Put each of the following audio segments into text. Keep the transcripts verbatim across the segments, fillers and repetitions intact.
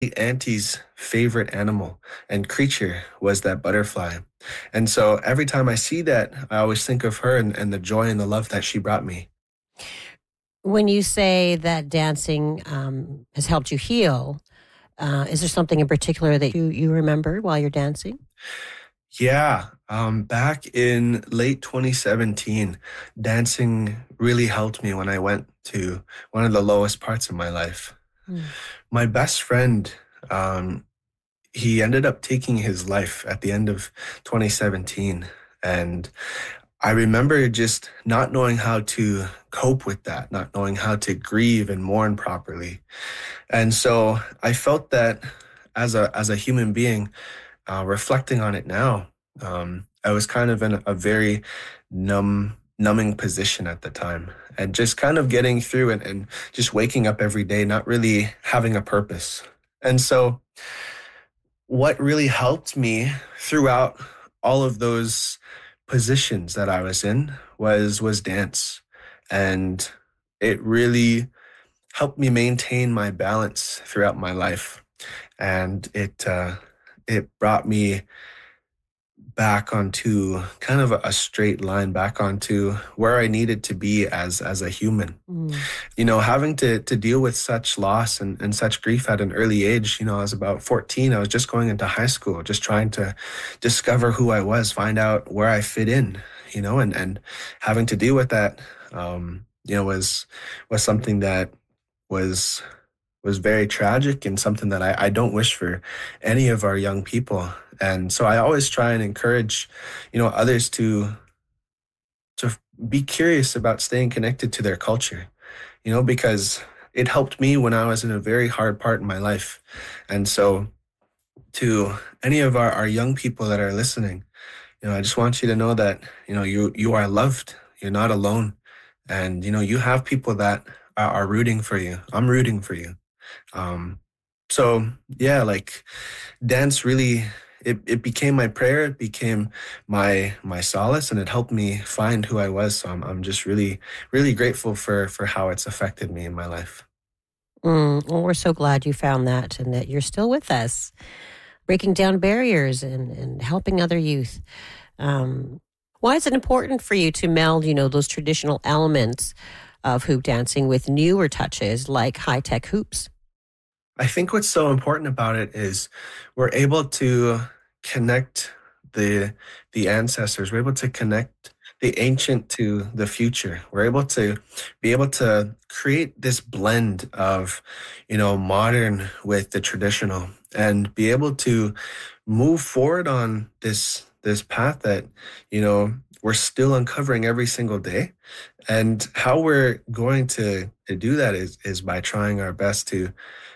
auntie's favorite animal and creature was that butterfly. And so every time I see that, I always think of her and, and the joy and the love that she brought me. When you say that dancing um, has helped you heal, uh, is there something in particular that you, you remember while you're dancing? Yeah, um, back in late twenty seventeen, dancing really helped me when I went to one of the lowest parts of my life. Mm. My best friend, um, he ended up taking his life at the end of twenty seventeen. And I remember just not knowing how to cope with that, not knowing how to grieve and mourn properly. And so I felt that as a as a human being, uh, reflecting on it now, um, I was kind of in a, a very numb, numbing position at the time, and just kind of getting through it and just waking up every day, not really having a purpose. And so, what really helped me throughout all of those positions that I was in was was dance, and it really helped me maintain my balance throughout my life, and it uh, it brought me back onto kind of a, a straight line, back onto where I needed to be as as a human. Mm. You know, having to to deal with such loss and, and such grief at an early age. You know, I was about fourteen. I was just going into high school, just trying to discover who I was, find out where I fit in, you know, and, and having to deal with that, um, you know, was was something that was was very tragic and something that I, I don't wish for any of our young people. And so I always try and encourage, you know, others to to be curious about staying connected to their culture, you know, because it helped me when I was in a very hard part in my life. And so to any of our, our young people that are listening, you know, I just want you to know that, you know, you you are loved. You're not alone. And, you know, you have people that are, are rooting for you. I'm rooting for you. Um, so yeah, like dance really, it, it became my prayer. It became my my solace, and it helped me find who I was. So I'm I'm just really really grateful for for how it's affected me in my life. Mm. Well, we're so glad you found that and that you're still with us, breaking down barriers and, and helping other youth. Um, why is it important for you to meld, you know, those traditional elements of hoop dancing with newer touches like high-tech hoops? I think what's so important about it is we're able to connect the the ancestors. We're able to connect the ancient to the future. We're able to be able to create this blend of, you know, modern with the traditional, and be able to move forward on this this path that, you know, we're still uncovering every single day. And how we're going to to do that is is by trying our best to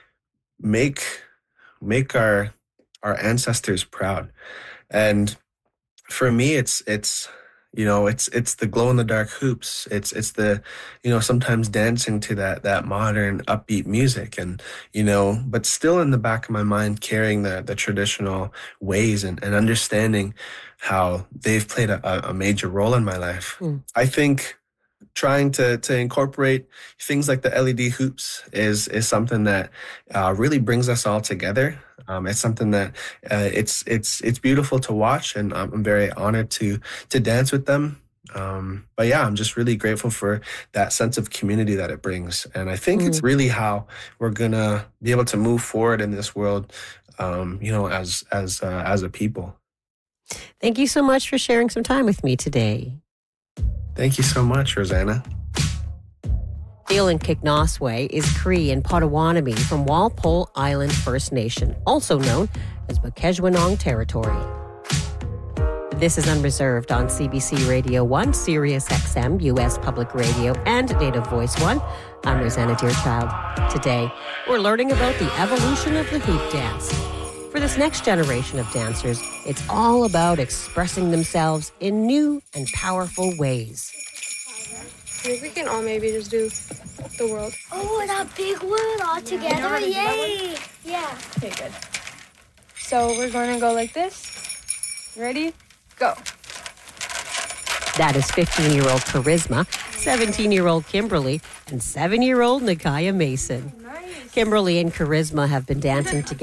make make our our ancestors proud. And for me, it's it's you know it's it's the glow in the dark hoops. It's it's the, you know, sometimes dancing to that that modern upbeat music, and, you know, but still in the back of my mind carrying the the traditional ways, and, and understanding how they've played a, a major role in my life. Mm. I think trying to to incorporate things like the L E D hoops is is something that uh, really brings us all together. Um, it's something that uh, it's it's it's beautiful to watch, and I'm very honored to to dance with them. Um, but yeah, I'm just really grateful for that sense of community that it brings, and I think it's Mm. really how we're gonna be able to move forward in this world. Um, you know, as as uh, as a people. Thank you so much for sharing some time with me today. Thank you so much, Rosanna. Phelan Kignosway is Cree and Potawatomi from Walpole Island First Nation, also known as Bukejwanong Territory. This is Unreserved on C B C Radio one, Sirius X M, U S Public Radio, and Native Voice one. I'm Rosanna Deerchild. Today, we're learning about the evolution of the hoop dance. For this next generation of dancers, it's all about expressing themselves in new and powerful ways. I think we can all maybe just do the world. Oh, that big word all together. Yay! Yeah. Okay, good. So we're going to go like this. Ready? Go. That is fifteen-year-old Charisma seventeen-year-old Kimberly and seven-year-old Nakaya Mason. Kimberly and Charisma have been dancing together